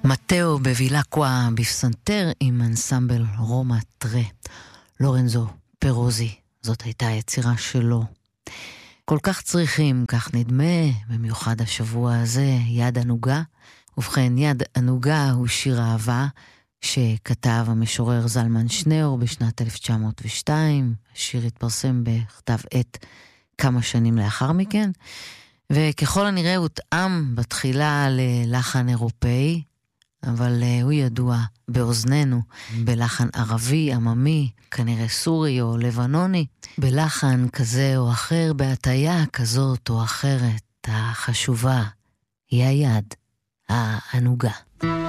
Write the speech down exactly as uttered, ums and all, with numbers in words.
מתאו בבילקווה בפסנתר עם אנסמבל רומא טרה. לורנזו פרוזי, זאת הייתה היצירה שלו. כל כך צריכים, כך נדמה, במיוחד השבוע הזה, יד ענוגה. ובכן, יד ענוגה הוא שיר אהבה שכתב המשורר זלמן שנאור בשנת אלף תשע מאות ושתיים. השיר התפרסם בכתב עת כמה שנים לאחר מכן, וככל הנראה הותאם בתחילה ללחן אירופאי, אבל uh, הוא ידוע באוזננו בלחן ערבי, עממי, כנראה סורי או לבנוני, בלחן כזה או אחר, בהטיה כזאת או אחרת. החשובה היא היד הענוגה.